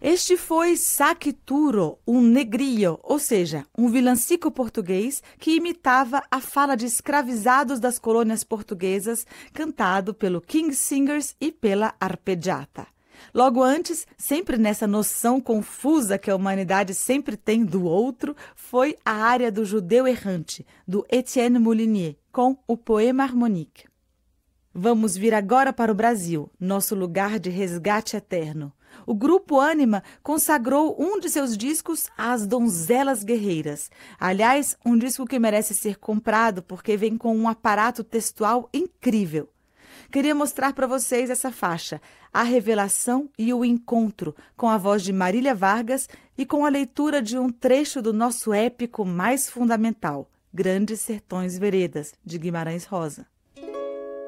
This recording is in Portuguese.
Este foi Saquituro, um negrillo, ou seja, um vilancico português que imitava a fala de escravizados das colônias portuguesas, cantado pelo King Singers e pela Arpeggiata. Logo antes, sempre nessa noção confusa que a humanidade sempre tem do outro, foi a área do Judeu Errante, do Etienne Moulinier, com o Poema Harmonique. Vamos vir agora para o Brasil, nosso lugar de resgate eterno. O grupo Ânima consagrou um de seus discos às donzelas guerreiras. Aliás, um disco que merece ser comprado porque vem com um aparato textual incrível. Queria mostrar para vocês essa faixa, A Revelação e o Encontro, com a voz de Marília Vargas e com a leitura de um trecho do nosso épico mais fundamental, Grandes Sertões Veredas, de Guimarães Rosa.